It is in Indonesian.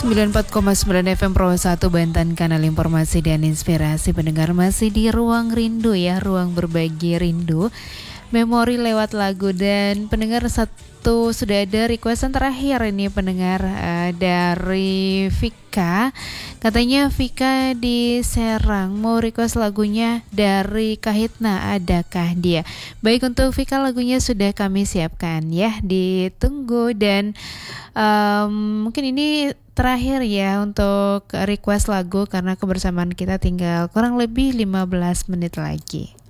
94,9 FM Pro 1 Banten, kanal informasi dan inspirasi. Pendengar masih di Ruang Rindu ya, ruang berbagi rindu, memori lewat lagu. Dan pendengar satu sudah ada requestan terakhir ini pendengar dari Vika. Katanya Vika di Serang mau request lagunya dari Kahitna, adakah dia? Baik, untuk Vika lagunya sudah kami siapkan ya, ditunggu. Dan mungkin ini terakhir ya untuk request lagu, karena kebersamaan kita tinggal kurang lebih 15 menit lagi.